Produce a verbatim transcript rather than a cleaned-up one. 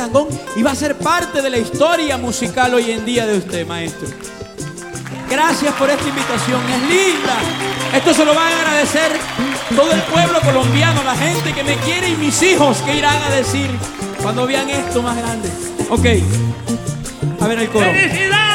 y va a ser parte de la historia musical hoy en día de usted, maestro. Gracias por esta invitación, es linda. Esto se lo va a agradecer todo el pueblo colombiano, la gente que me quiere y mis hijos, que irán a decir cuando vean esto más grande. Ok, a ver el coro. ¡Felicidades!